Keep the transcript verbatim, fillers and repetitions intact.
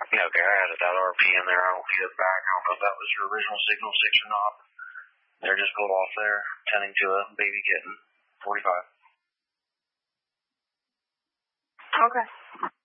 Okay, I added that R P in there. I don't see it back. I don't know if that was your original signal six or not. They're just pulled off there, tending to a baby kitten. forty-five. Okay.